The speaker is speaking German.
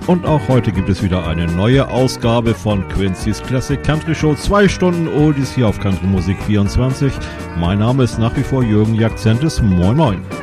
Und auch heute gibt es wieder eine neue Ausgabe von Quincy's Classic Country Show. 2 Stunden Oldies hier auf Country Musik 24. Mein Name ist nach wie vor Jürgen Jackzentis. Moin moin.